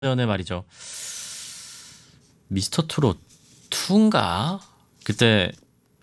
전에 말이죠. 미스터 트롯 2인가? 그때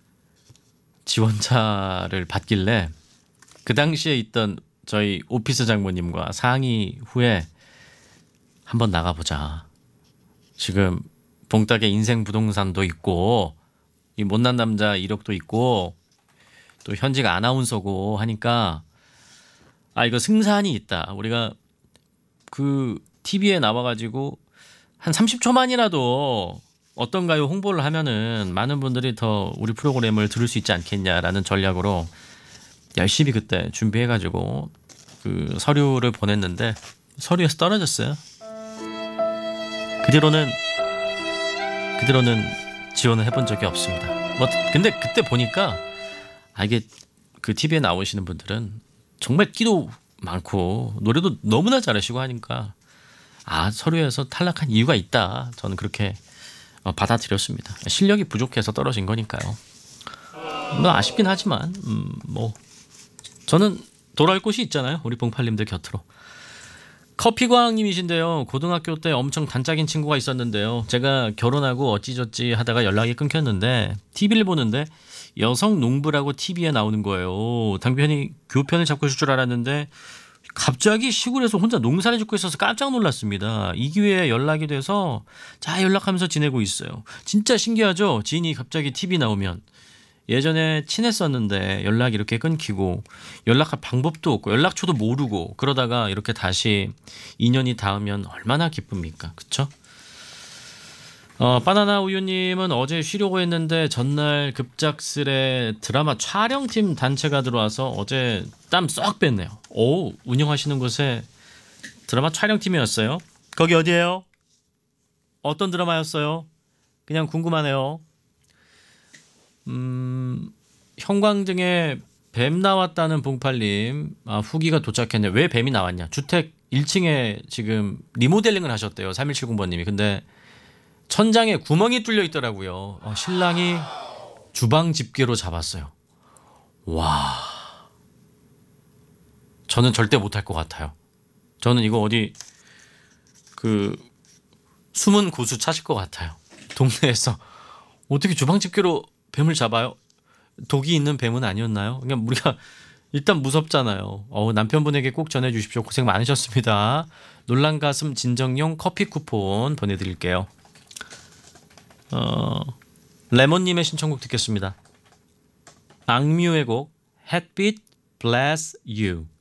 지원자를 받길래 그 당시에 있던 저희 오피스 장모님과 상의 후에 한번 나가보자. 지금 봉닭의 인생 부동산도 있고 이 못난 남자 이력도 있고 또 현직 아나운서고 하니까 이거 승산이 있다. 우리가 그 TV에 나와가지고 한 30초만이라도 어떤가요 홍보를 하면은 많은 분들이 더 우리 프로그램을 들을 수 있지 않겠냐라는 전략으로 열심히 그때 준비해가지고 그 서류를 보냈는데 서류에서 떨어졌어요. 그 뒤로는 지원을 해본 적이 없습니다. 뭐 근데 그때 보니까 이게 그 TV에 나오시는 분들은 정말 끼도 많고 노래도 너무나 잘하시고 하니까 서류에서 탈락한 이유가 있다. 저는 그렇게 받아들였습니다. 실력이 부족해서 떨어진 거니까요. 뭐 아쉽긴 하지만 뭐 저는 돌아올 곳이 있잖아요. 우리 봉팔님들 곁으로. 커피광님이신데요. 고등학교 때 엄청 단짝인 친구가 있었는데요. 제가 결혼하고 어찌저찌 하다가 연락이 끊겼는데 TV를 보는데 여성 농부라고 TV에 나오는 거예요. 당연히 교편을 잡고 있을 줄 알았는데 갑자기 시골에서 혼자 농사를 짓고 있어서 깜짝 놀랐습니다. 이 기회에 연락이 돼서 자 연락하면서 지내고 있어요. 진짜 신기하죠? 지인이 갑자기 TV 나오면. 예전에 친했었는데 연락이 이렇게 끊기고 연락할 방법도 없고 연락처도 모르고 그러다가 이렇게 다시 인연이 닿으면 얼마나 기쁩니까? 그쵸? 바나나 우유님은 어제 쉬려고 했는데 전날 급작스레 드라마 촬영팀 단체가 들어와서 어제 땀 쏙 뺐네요. 오, 운영하시는 곳에 드라마 촬영팀이었어요? 거기 어디예요? 어떤 드라마였어요? 그냥 궁금하네요. 형광등에 뱀 나왔다는 봉팔님 후기가 도착했네. 왜 뱀이 나왔냐? 주택 1층에 지금 리모델링을 하셨대요. 3170번님이. 근데 천장에 구멍이 뚫려 있더라고요. 신랑이 주방 집게로 잡았어요. 와, 저는 절대 못할 것 같아요. 저는 이거 어디 그 숨은 고수 차실 것 같아요. 동네에서 어떻게 주방 집게로 뱀을 잡아요? 독이 있는 뱀은 아니었나요? 그냥 우리가 일단 무섭잖아요. 남편분에게 꼭 전해주십시오. 고생 많으셨습니다. 놀란 가슴 진정용 커피 쿠폰 보내드릴게요. 레몬님의 신청곡 듣겠습니다. 악뮤의 곡 Heartbeat Bless You.